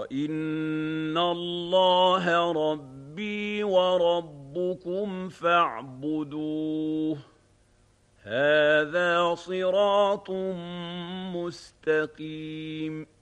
وان الله ربي وربكم فاعبدوه هذا صراط مستقيم.